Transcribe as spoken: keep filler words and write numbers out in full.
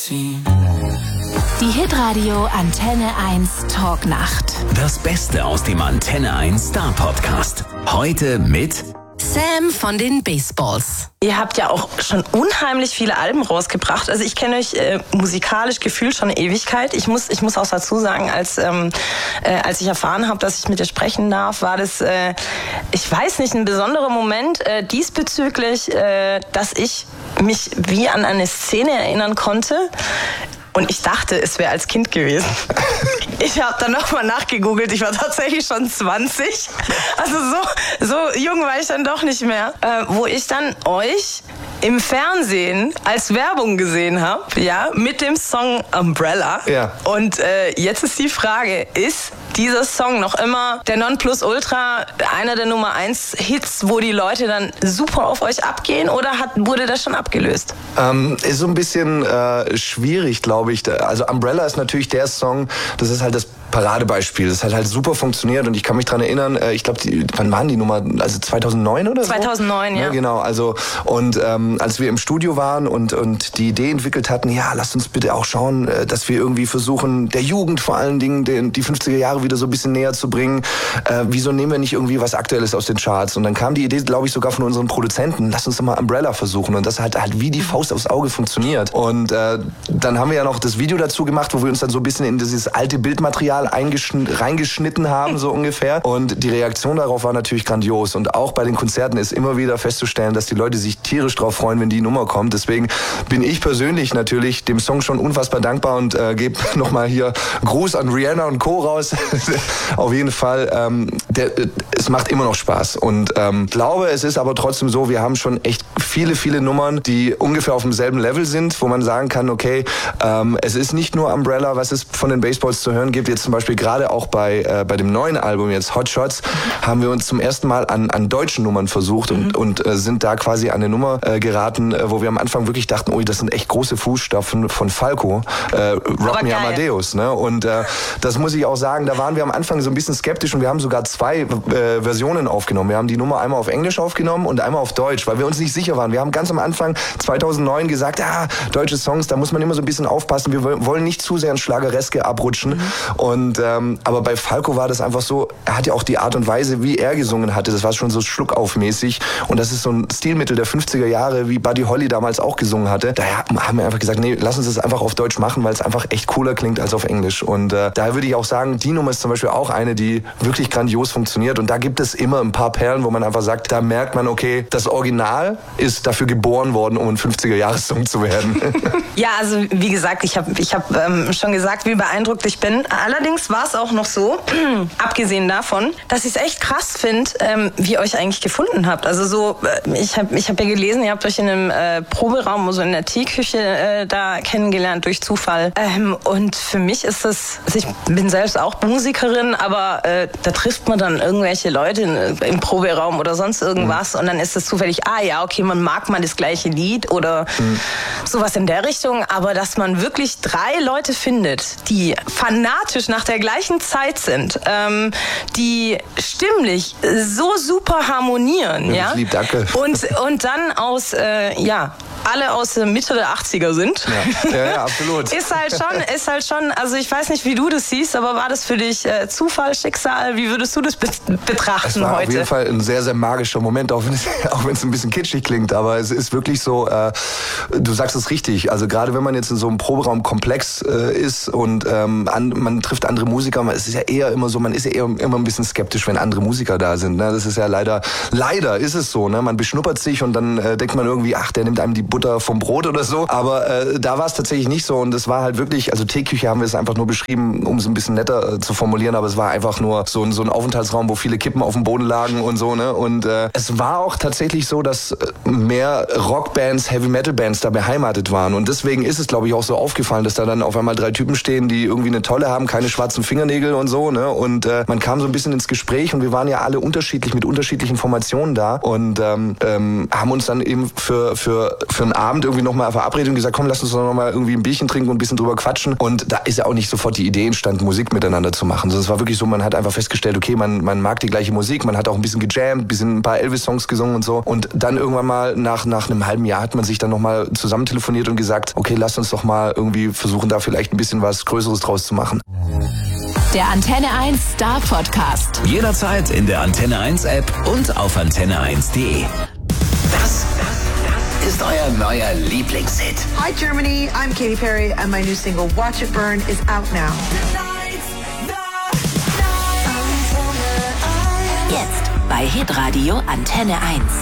Die Hitradio Antenne eins Talknacht. Das Beste aus dem Antenne eins Star Podcast. Heute mit Sam von den Baseballs. Ihr habt ja auch schon unheimlich viele Alben rausgebracht. Also ich kenne euch äh, musikalisch gefühlt schon eine Ewigkeit. Ich muss, ich muss auch dazu sagen, als, ähm, äh, als ich erfahren habe, dass ich mit dir sprechen darf, war das, äh, ich weiß nicht, ein besonderer Moment äh, diesbezüglich, äh, dass ich mich wie an eine Szene erinnern konnte. Und ich dachte, es wäre als Kind gewesen. Ich habe dann nochmal nachgegoogelt. Ich war tatsächlich schon zwanzig. Also so, so jung war ich dann doch nicht mehr. Äh, wo ich dann euch im Fernsehen als Werbung gesehen habe, ja, mit dem Song Umbrella. Ja. Und äh, jetzt ist die Frage, ist dieser Song noch immer der Nonplusultra, einer der Nummer eins Hits, wo die Leute dann super auf euch abgehen, oder hat, wurde das schon abgelöst? Ähm, ist so ein bisschen äh, schwierig, glaube ich. Also Umbrella ist natürlich der Song, das ist halt das Paradebeispiel. Das hat halt super funktioniert und ich kann mich dran erinnern, äh, ich glaube, wann waren die Nummer? Also zweitausendneun oder so? zweitausendneun, ja. Ja, genau. Also, und ähm, als wir im Studio waren und, und die Idee entwickelt hatten, ja, lasst uns bitte auch schauen, äh, dass wir irgendwie versuchen, der Jugend vor allen Dingen den, die fünfziger Jahre wieder so ein bisschen näher zu bringen. Äh, wieso nehmen wir nicht irgendwie was Aktuelles aus den Charts? Und dann kam die Idee, glaube ich, sogar von unseren Produzenten, lass uns doch mal Umbrella versuchen. Und das hat halt wie die Faust aufs Auge funktioniert. Und äh, dann haben wir ja noch das Video dazu gemacht, wo wir uns dann so ein bisschen in dieses alte Bildmaterial reingeschnitten haben, so ungefähr. Und die Reaktion darauf war natürlich grandios. Und auch bei den Konzerten ist immer wieder festzustellen, dass die Leute sich tierisch drauf freuen, wenn die Nummer kommt. Deswegen bin ich persönlich natürlich dem Song schon unfassbar dankbar und äh, gebe nochmal hier Gruß an Rihanna und Co. raus. Auf jeden Fall, ähm, der, es macht immer noch Spaß. Und ähm, glaube, es ist aber trotzdem so, wir haben schon echt viele, viele Nummern, die ungefähr auf demselben Level sind, wo man sagen kann, okay, ähm, es ist nicht nur Umbrella, was es von den Baseballs zu hören gibt. Jetzt zum Beispiel gerade auch bei, äh, bei dem neuen Album, jetzt Hot Shots, haben wir uns zum ersten Mal an, an deutschen Nummern versucht und, mhm. und äh, sind da quasi an eine Nummer äh, geraten, äh, wo wir am Anfang wirklich dachten, ui, das sind echt große Fußstapfen von Falco, äh, Rock Me Amadeus. Ne? Und äh, das muss ich auch sagen, da waren wir am Anfang so ein bisschen skeptisch und wir haben sogar zwei äh, Versionen aufgenommen. Wir haben die Nummer einmal auf Englisch aufgenommen und einmal auf Deutsch, weil wir uns nicht sicher waren. Wir haben ganz am Anfang zweitausendneun gesagt, ah, deutsche Songs, da muss man immer so ein bisschen aufpassen. Wir wollen nicht zu sehr ins Schlagereske abrutschen. Mhm. Und ähm, aber bei Falco war das einfach so, er hat ja auch die Art und Weise, wie er gesungen hatte, das war schon so schluckaufmäßig. Und das ist so ein Stilmittel der fünfziger Jahre, wie Buddy Holly damals auch gesungen hatte. Daher haben wir einfach gesagt, nee, lass uns das einfach auf Deutsch machen, weil es einfach echt cooler klingt als auf Englisch. Und äh, daher würde ich auch sagen, die Nummer ist zum Beispiel auch eine, die wirklich grandios funktioniert. Und da gibt es immer ein paar Perlen, wo man einfach sagt, da merkt man, okay, das Original ist dafür geboren worden, um ein fünfziger-Jahres-Song zu werden. Ja, also wie gesagt, ich habe ich hab, ähm, schon gesagt, wie beeindruckt ich bin. Allerdings war es auch noch so, abgesehen davon, dass ich es echt krass finde, ähm, wie ihr euch eigentlich gefunden habt. Also so, äh, ich habe ich hab ja gelesen, ihr habt euch in einem äh, Proberaum, also in der Teeküche äh, da kennengelernt durch Zufall. Ähm, und für mich ist das, also ich bin selbst auch Musikerin, aber äh, da trifft man dann irgendwelche Leute in, im Proberaum oder sonst irgendwas mhm. und dann ist es zufällig, ah ja, okay, man mag mal das gleiche Lied oder mhm. sowas in der Richtung, aber dass man wirklich drei Leute findet, die fanatisch nach der gleichen Zeit sind, ähm, die stimmlich so super harmonieren, ja, lieb, danke. Und, und dann aus, äh, ja, alle aus der Mitte der achtziger sind. Ja, ja, ja, absolut. ist halt schon, ist halt schon, also ich weiß nicht, wie du das siehst, aber war das für dich äh, Zufall, Schicksal? Wie würdest du das be- betrachten es war heute? Auf jeden Fall ein sehr, sehr magischer Moment, auch wenn es, auch wenn es ein bisschen kitschig klingt, aber es ist wirklich so, äh, du sagst es richtig, also gerade wenn man jetzt in so einem Proberaumkomplex äh, ist und ähm, an, man trifft andere Musiker, es ist ja eher immer so, man ist ja eher immer ein bisschen skeptisch, wenn andere Musiker da sind, ne? Das ist ja leider, leider ist es so, ne? Man beschnuppert sich und dann äh, denkt man irgendwie, ach, der nimmt einem die Butter vom Brot oder so, aber äh, da war es tatsächlich nicht so und es war halt wirklich, also Teeküche haben wir es einfach nur beschrieben, um es ein bisschen netter äh, zu formulieren, aber es war einfach nur so ein, so ein Aufenthaltsraum, wo viele Kippen auf dem Boden lagen und so, ne? Und äh, es war auch tatsächlich so, dass mehr Rockbands, Heavy-Metal-Bands da beheimatet waren und deswegen ist es, glaube ich, auch so aufgefallen, dass da dann auf einmal drei Typen stehen, die irgendwie eine Tolle haben, keine schwarzen Fingernägel und so, ne? Und äh, man kam so ein bisschen ins Gespräch und wir waren ja alle unterschiedlich mit unterschiedlichen Formationen da und ähm, ähm, haben uns dann eben für, für, für einen Abend irgendwie nochmal verabredet und gesagt, komm, lass uns doch nochmal irgendwie ein Bierchen trinken und ein bisschen drüber quatschen. Und da ist ja auch nicht sofort die Idee entstanden, Musik miteinander zu machen. Also es war wirklich so, man hat einfach festgestellt, okay, man, man mag die gleiche Musik, man hat auch ein bisschen gejammt, ein bisschen ein paar Elvis-Songs gesungen und so. Und dann irgendwann mal nach, nach einem halben Jahr hat man sich dann nochmal zusammen telefoniert und gesagt, okay, lass uns doch mal irgendwie versuchen, da vielleicht ein bisschen was Größeres draus zu machen. Der Antenne eins Star Podcast. Jederzeit in der Antenne eins App und auf antenne eins punkt de. Das ist euer neuer Lieblingshit. Hi Germany, I'm Katy Perry and my new single Watch It Burn is out now. Jetzt bei Hitradio Antenne eins.